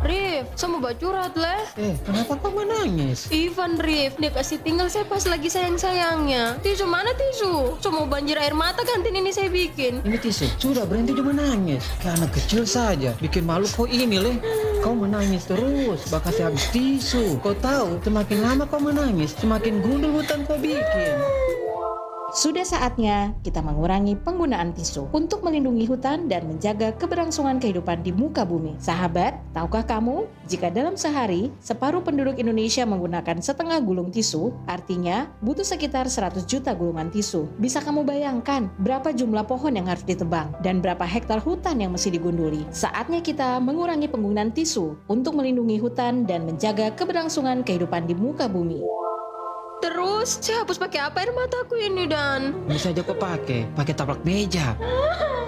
Rif, saya mau curhat leh. Kenapa kau menangis? Ivan Rif, dia kasih tinggal saya pas lagi sayang-sayangnya. Tisu mana tisu? Cuma banjir air mata kantin ini saya bikin. Ini tisu, sudah berhenti cuma nangis. Kayak anak kecil saja, bikin malu kau ini leh. Kau menangis terus, bakal saya habis tisu. Kau tahu, semakin lama kau menangis, semakin gundul hutan kau bikin. Sudah saatnya kita mengurangi penggunaan tisu untuk melindungi hutan dan menjaga keberlangsungan kehidupan di muka bumi. Sahabat, tahukah kamu jika dalam sehari separuh penduduk Indonesia menggunakan setengah gulung tisu, artinya butuh sekitar 100 juta gulungan tisu. Bisa kamu bayangkan berapa jumlah pohon yang harus ditebang dan berapa hektar hutan yang mesti digunduli? Saatnya kita mengurangi penggunaan tisu untuk melindungi hutan dan menjaga keberlangsungan kehidupan di muka bumi. Terus, saya hapus pakai apa air mataku ini, Dan? Bisa aja kau pakai taplak meja.